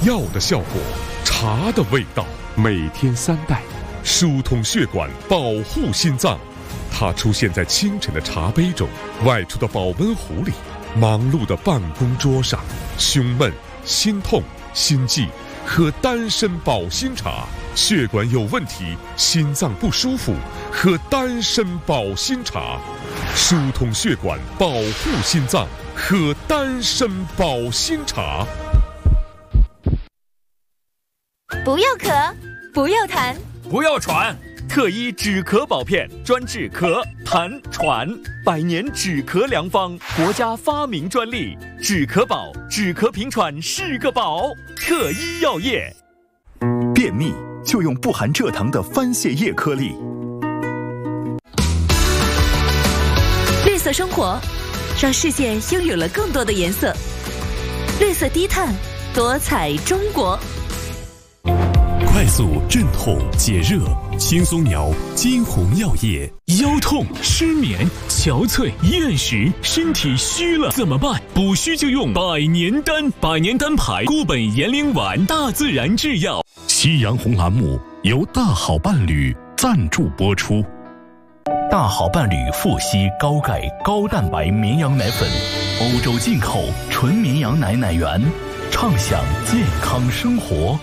药的效果，茶的味道。每天3袋，疏通血管，保护心脏。它出现在清晨的茶杯中，外出的保温壶里，忙碌的办公桌上。胸闷、心痛、心悸，喝丹参保心茶。血管有问题，心脏不舒服，喝丹参保心茶。疏通血管，保护心脏，喝丹参保心茶。 不要咳，不要痰， 不要喘。特医止咳宝片，专治咳、痰、喘，100年止咳良方，国家发明专利。止咳宝，止咳平喘是个宝。特医药业。 便秘就用不含蔗糖的番泻叶颗粒。 绿色生活，让世界拥有了更多的颜色。绿色低碳，多彩中国。 快速镇痛解热，轻松摇金红药业。 腰痛、失眠、憔悴、厌食，身体虚了怎么办？补虚就用百年丹，百年丹牌固本延龄丸，大自然制药。 夕阳红栏目由大好伴侣赞助播出。 大好伴侣富硒高钙高蛋白绵羊奶粉，欧洲进口纯绵羊奶奶源，畅享健康生活。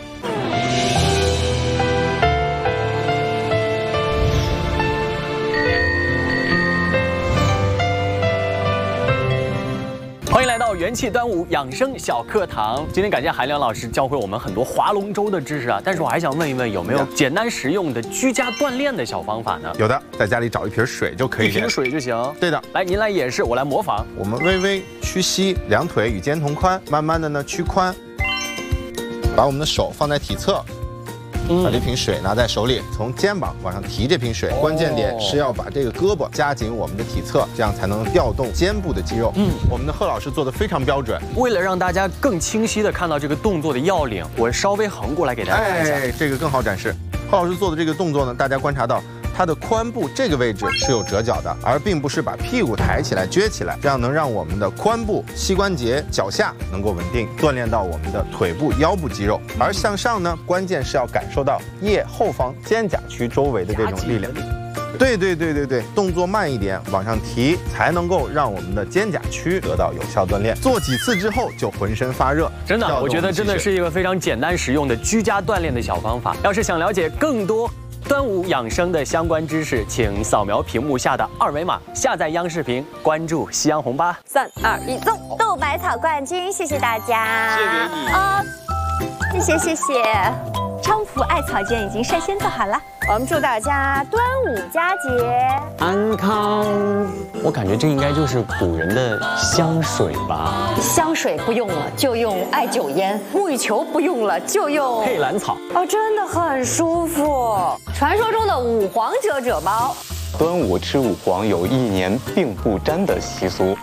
欢迎来到元气端午养生小课堂。今天感谢韩亮老师教会我们很多划龙舟的知识啊，但是我还想问一问，有没有简单实用的居家锻炼的小方法呢？ 有的，在家里找一瓶水就可以。一瓶水就行。 对的， 来，您来演示，我来模仿。 我们微微屈膝，两腿与肩同宽，慢慢的呢屈髋，把我们的手放在体侧。把这瓶水拿在手里，从肩膀往上提这瓶水，关键点是要把这个胳膊夹紧我们的体侧，这样才能调动肩部的肌肉。我们的贺老师做的非常标准。 为了让大家更清晰的看到这个动作的要领，我稍微横过来给大家看一下。 这个更好展示。贺老师做的这个动作呢，大家观察到它的髋部这个位置是有折角的，而并不是把屁股抬起来撅起来，这样能让我们的髋部、膝关节、脚下能够稳定，锻炼到我们的腿部、腰部肌肉。而向上呢，关键是要感受到腋后方肩胛区周围的这种力量。对，动作慢一点，往上提，才能够让我们的肩胛区得到有效锻炼。做几次之后就浑身发热。 真的，我觉得真的是一个非常简单实用的居家锻炼的小方法。要是想了解更多端午养生的相关知识，请扫描屏幕下的2维码，下载央视频，关注夕阳红吧。 3、2、1，走！豆百草冠军，谢谢大家。谢谢。昌福艾草间已经率先做好了，我们祝大家端午佳节安康。我感觉这应该就是古人的香水吧。 香水不用了就用艾灸烟，沐浴球不用了就用佩兰草。 真的很舒服。传说中的五黄遮褶包， 端午吃五黄有1年病不沾的习俗。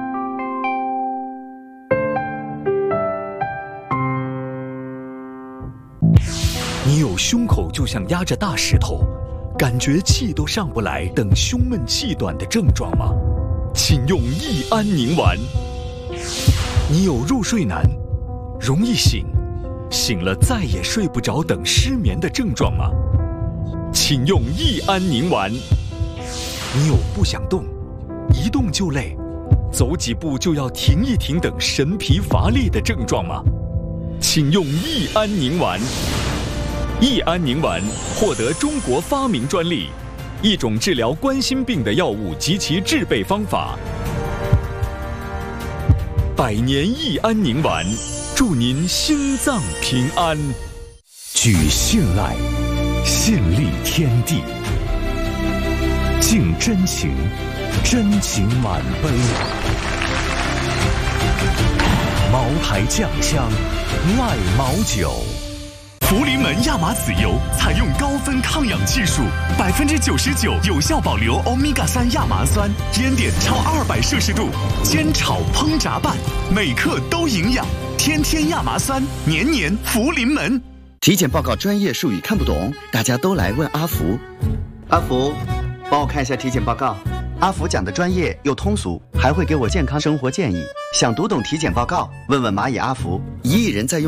你有胸口就像压着大石头，感觉气都上不来等胸闷气短的症状吗？请用益安宁丸。你有入睡难、容易醒、醒了再也睡不着等失眠的症状吗？请用益安宁丸。你有不想动、一动就累、走几步就要停一停等神疲乏力的症状吗？请用益安宁丸。益安宁丸获得中国发明专利，一种治疗冠心病的药物及其制备方法。100年益安宁丸，祝您心脏平安。 举信赖，信立天地，敬真情，真情满杯。茅台酱香，赖茅酒。 福临门亚麻籽油采用高分抗氧技术，99%有效保留欧米伽3亚麻酸，烟点超200摄氏度，煎炒烹炸拌，每克都营养。天天亚麻酸，年年福临门。 体检报告专业术语看不懂，大家都来问阿福。阿福，帮我看一下体检报告。阿福讲的专业又通俗，还会给我健康生活建议。想读懂体检报告，问问蚂蚁阿福，1亿人在用。